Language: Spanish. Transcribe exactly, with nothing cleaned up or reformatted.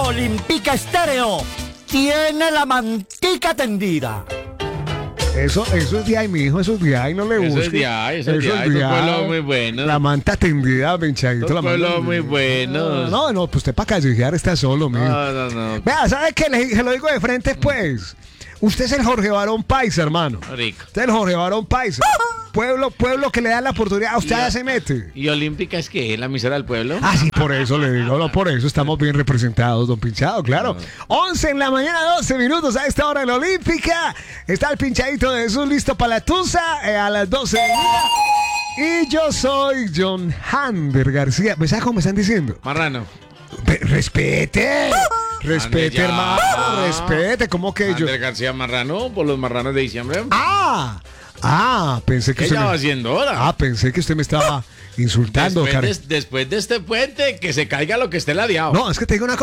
Olímpica Estéreo tiene la mantica tendida. Eso, eso es de ahí, mijo, eso es de ahí, no le busques. Eso es de ahí, eso es de ahí, es un pueblo muy bueno. La manta tendida, Benchadito. Un la pueblo manta muy tendida. bueno. No, no, pues usted para callejear está solo, mijo. No, no, no. Vea, ¿sabe qué? Le, se lo digo de frente, pues. Usted es el Jorge Barón Paisa, hermano. Rico. Usted es el Jorge Barón Paisa. Pueblo, pueblo que le da la oportunidad, usted ya se mete. ¿Y Olímpica es que la emisora del pueblo? Ah, sí, por eso le digo, no, por eso estamos bien representados, don Pinchado, claro. once en la mañana, doce minutos a esta hora en la Olímpica. Está el pinchadito de Jesús listo para la tusa eh, a las doce del día. Y yo soy John Hander García. ¿Me sabes cómo me están diciendo? Marrano. Pe- respete. Respete, ya. hermano, respete. ¿Cómo que yo? Ander García Marrano, por los marranos de diciembre. Ah, ah, pensé que ¿Qué usted ya me... va haciendo ahora? Ah, pensé que usted me estaba insultando, después, Karen. de, después de este puente, que se caiga lo que esté ladeado. No, es que te digo una cosa.